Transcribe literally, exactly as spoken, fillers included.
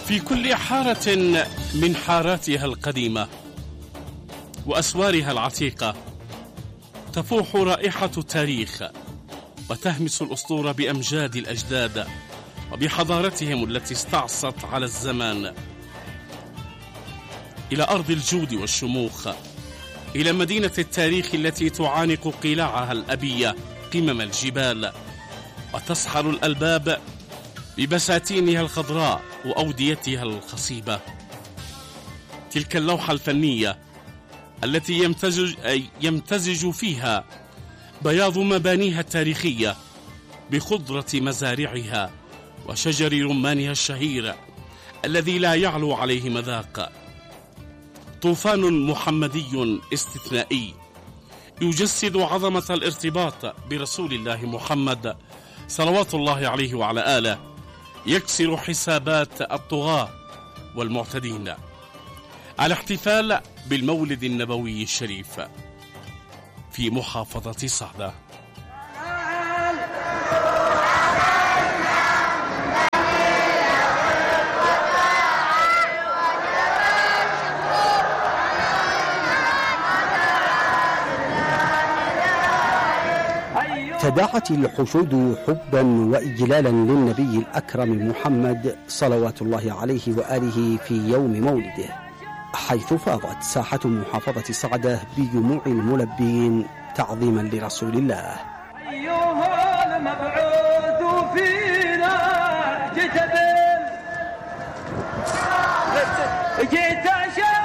في كل حارة من حاراتها القديمة وأسوارها العتيقة تفوح رائحة التاريخ، وتهمس الأسطورة بأمجاد الأجداد وبحضارتهم التي استعصت على الزمان. إلى أرض الجود والشموخ، إلى مدينة التاريخ التي تعانق قلاعها الأبية قمم الجبال، وتسحر الألباب ببساتينها الخضراء وأوديتها الخصيبة. تلك اللوحة الفنية التي يمتزج, يمتزج فيها بياض مبانيها التاريخية بخضرة مزارعها وشجر رمانها الشهير الذي لا يعلو عليه مذاق. طوفان محمدي استثنائي يجسد عظمة الارتباط برسول الله محمد صلوات الله عليه وعلى آله، يكسر حسابات الطغاة والمعتدين. على احتفال بالمولد النبوي الشريف في محافظة صعدة. تداعت الحشود حبا وإجلالا للنبي الأكرم محمد صلوات الله عليه وآله في يوم مولده، حيث فاضت ساحة محافظة صعدة بدموع الملبين تعظيما لرسول الله. أيها المبعوث فينا جئت بال جئت